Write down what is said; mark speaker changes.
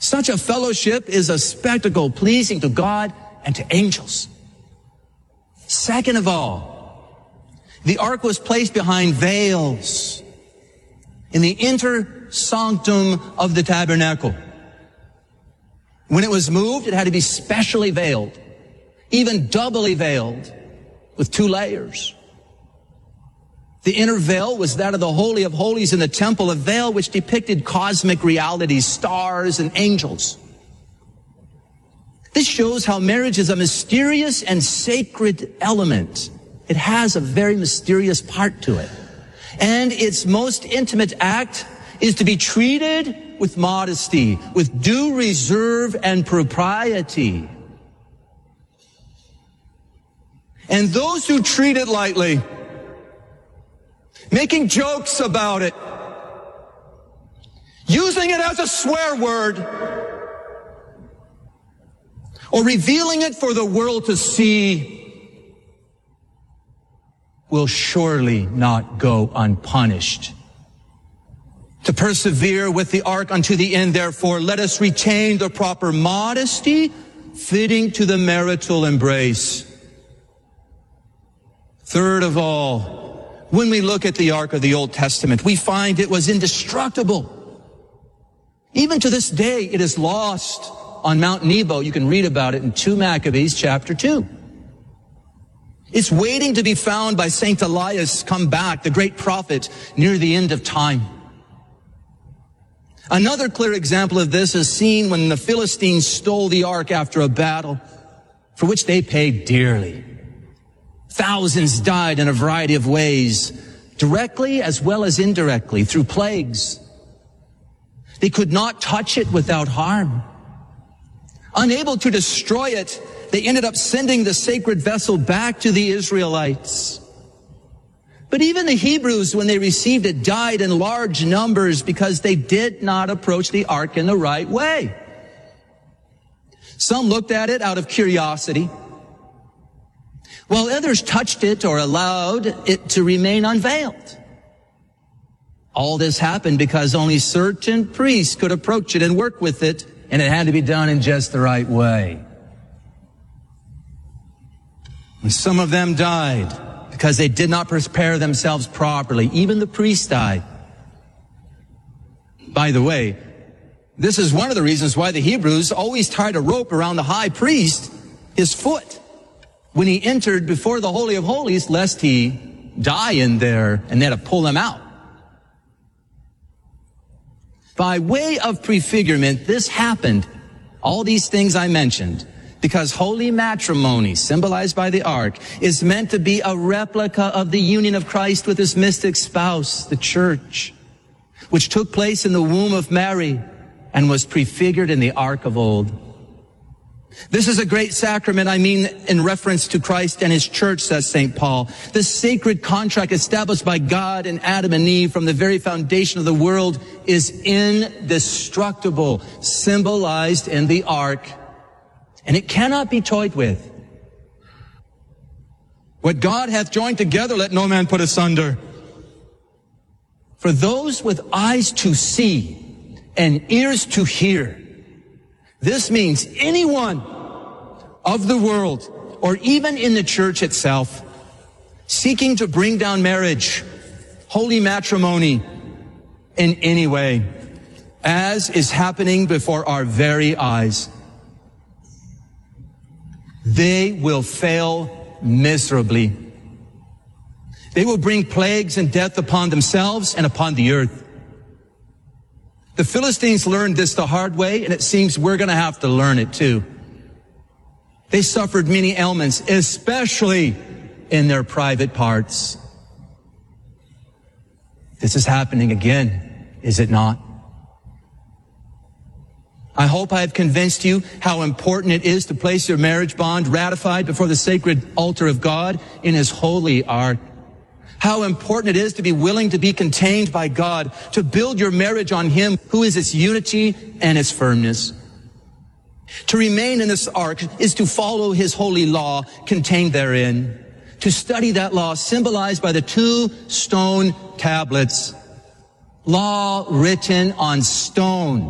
Speaker 1: Such a fellowship is a spectacle pleasing to God and to angels. Second of all, the ark was placed behind veils in the inner sanctum of the tabernacle. When it was moved, it had to be specially veiled, even doubly veiled, with 2 layers. The inner veil was that of the Holy of Holies in the temple, a veil which depicted cosmic realities, stars and angels. This shows how marriage is a mysterious and sacred element. It has a very mysterious part to it. And its most intimate act is to be treated with modesty, with due reserve and propriety. And those who treat it lightly, making jokes about it, using it as a swear word, or revealing it for the world to see, will surely not go unpunished. To persevere with the ark unto the end, therefore, let us retain the proper modesty fitting to the marital embrace. Third of all, when we look at the ark of the Old Testament, we find it was indestructible. Even to this day, it is lost on Mount Nebo. You can read about it in 2 Maccabees chapter 2. It's waiting to be found by Saint Elias come back, the great prophet, near the end of time. Another clear example of this is seen when the Philistines stole the ark after a battle, for which they paid dearly. Thousands died in a variety of ways, directly as well as indirectly, through plagues. They could not touch it without harm. Unable to destroy it, they ended up sending the sacred vessel back to the Israelites. But even the Hebrews, when they received it, died in large numbers because they did not approach the ark in the right way. Some looked at it out of curiosity, while others touched it or allowed it to remain unveiled. All this happened because only certain priests could approach it and work with it, and it had to be done in just the right way. And some of them died because they did not prepare themselves properly. Even the priests died. By the way, this is one of the reasons why the Hebrews always tied a rope around the high priest, his foot, when he entered before the Holy of Holies, lest he die in there, and they had to pull him out. By way of prefigurement, this happened, all these things I mentioned, because holy matrimony, symbolized by the ark, is meant to be a replica of the union of Christ with his mystic spouse, the church, which took place in the womb of Mary and was prefigured in the ark of old. This is a great sacrament, I mean, in reference to Christ and his church, says St. Paul. This sacred contract established by God and Adam and Eve from the very foundation of the world is indestructible, symbolized in the ark, and it cannot be toyed with. What God hath joined together, let no man put asunder. For those with eyes to see and ears to hear, this means anyone of the world, or even in the church itself, seeking to bring down marriage, holy matrimony, in any way, as is happening before our very eyes, they will fail miserably. They will bring plagues and death upon themselves and upon the earth. The Philistines learned this the hard way, and it seems we're going to have to learn it too. They suffered many ailments, especially in their private parts. This is happening again, is it not? I hope I have convinced you how important it is to place your marriage bond ratified before the sacred altar of God in his holy ark. How important it is to be willing to be contained by God, to build your marriage on him who is its unity and its firmness. To remain in this ark is to follow his holy law contained therein, to study that law symbolized by the 2 stone tablets, law written on stone.